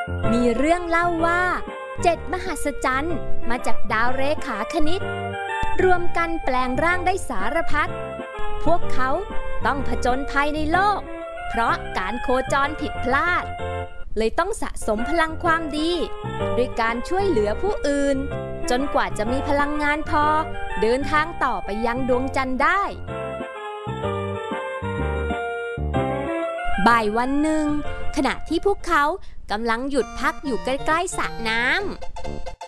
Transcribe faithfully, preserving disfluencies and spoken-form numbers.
มีเรื่องเล่าว่าเจ็ดมหัศจรรย์มาจากดาวเรขาคณิตรวมกันแปลงร่างได้สารพัดพวกเขาต้องผจญภัยในโลกเพราะการโคจรผิดพลาดเลยต้องสะสมพลังความดีด้วยการช่วยเหลือผู้อื่นจนกว่าจะมีพลังงานพอเดินทางต่อไปยังดวงจันทร์ได้บ่ายวันหนึ่งขณะที่พวกเขากำลังหยุดพักอยู่ใกล้ๆสระน้ำ